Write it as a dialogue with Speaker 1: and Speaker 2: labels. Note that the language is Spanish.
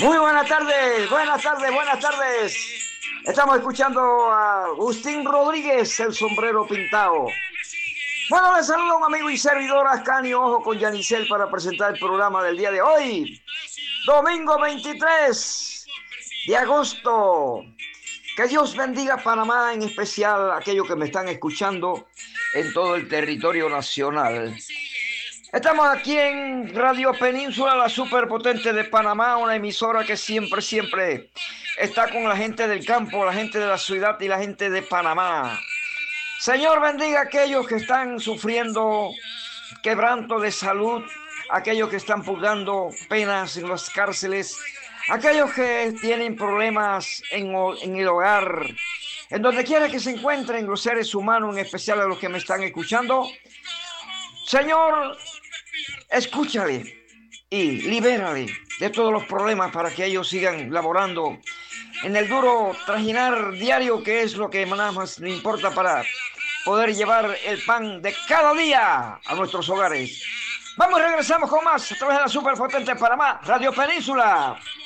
Speaker 1: Muy buenas tardes, buenas tardes, buenas tardes. Estamos escuchando a Agustín Rodríguez, el sombrero pintado. Bueno, les saluda un amigo y servidor Ascanio Ojo con Yanisel para presentar el programa del día de hoy, domingo 23 de agosto. Que Dios bendiga a Panamá, en especial a aquellos que me están escuchando en todo el territorio nacional. Estamos aquí en Radio Península, la superpotente de Panamá, una emisora que siempre está con la gente del campo, la gente de la ciudad y la gente de Panamá. Señor, bendiga a aquellos que están sufriendo quebranto de salud, aquellos que están purgando penas en las cárceles, aquellos que tienen problemas en el hogar, en donde quiera que se encuentren los seres humanos, en especial a los que me están escuchando. Señor, escúchale y libérale de todos los problemas para que ellos sigan laborando en el duro trajinar diario, que es lo que nada más me importa para poder llevar el pan de cada día a nuestros hogares. Vamos, regresamos con más a través de la superpotente Panamá, Radio Península.